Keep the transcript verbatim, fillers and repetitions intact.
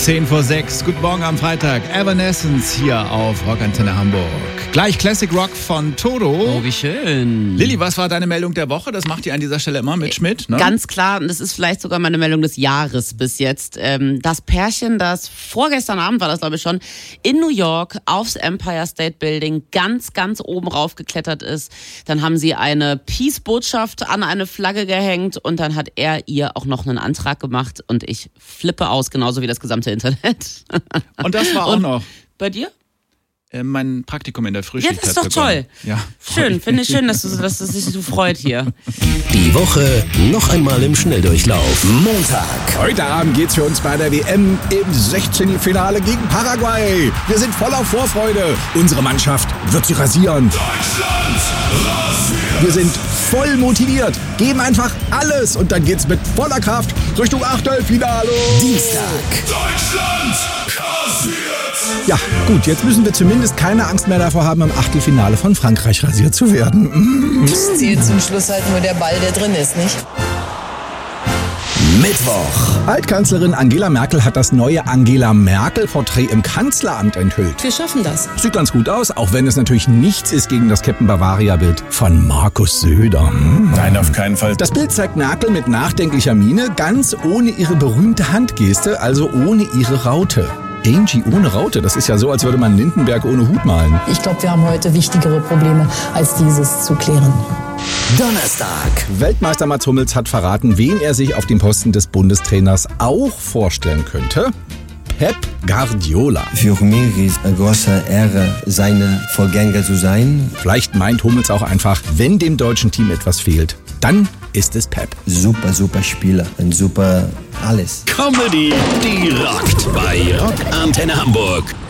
zehn vor sechs. Guten Morgen am Freitag. Evanescence hier auf Rockantenne Hamburg. Gleich Classic Rock von Toto. Oh, wie schön. Lilly, was war deine Meldung der Woche? Das macht ihr an dieser Stelle immer mit Schmidt, ne? Ganz klar, und das ist vielleicht sogar meine Meldung des Jahres bis jetzt. Das Pärchen, das vorgestern Abend war das, glaube ich schon, in New York aufs Empire State Building ganz, ganz oben raufgeklettert ist. Dann haben sie eine Peace-Botschaft an eine Flagge gehängt und dann hat er ihr auch noch einen Antrag gemacht und ich flippe aus, genauso wie das gesamte Internet. Und das war auch und noch. Bei dir? Äh, mein Praktikum in der Frühschicht. Ja, das ist hat doch begonnen. toll. Ja, Schön, finde ich schön, dass, du, dass es sich so freut hier. Die Woche noch einmal im Schnelldurchlauf. Montag. Heute Abend geht's für uns bei der W M im Sechzehntelfinale gegen Paraguay. Wir sind voller Vorfreude. Unsere Mannschaft wird sie rasieren. Deutschland rasiert. Wir sind voll motiviert, geben einfach alles und dann geht's mit voller Kraft Richtung Achtelfinale. Dienstag. Deutschland rasiert. Ja, gut, jetzt müssen wir zumindest keine Angst mehr davor haben, im Achtelfinale von Frankreich rasiert zu werden. Es zählt zum Schluss halt nur der Ball, der drin ist, nicht? Mittwoch. Altkanzlerin Angela Merkel hat das neue Angela Merkel-Porträt im Kanzleramt enthüllt. Wir schaffen das. Sieht ganz gut aus, auch wenn es natürlich nichts ist gegen das Captain Bavaria-Bild von Markus Söder. Hm. Nein, auf keinen Fall. Das Bild zeigt Merkel mit nachdenklicher Miene, ganz ohne ihre berühmte Handgeste, also ohne ihre Raute. Angie ohne Raute, das ist ja so, als würde man Lindenberg ohne Hut malen. Ich glaube, wir haben heute wichtigere Probleme, als dieses zu klären. Donnerstag. Weltmeister Mats Hummels hat verraten, wen er sich auf dem Posten des Bundestrainers auch vorstellen könnte. Pep Guardiola. Für mich ist eine große Ehre, seine Vorgänger zu sein. Vielleicht meint Hummels auch einfach, wenn dem deutschen Team etwas fehlt, dann ist es Pep. Super, super Spieler. Ein super alles. Comedy, die rockt bei Rockantenne Hamburg.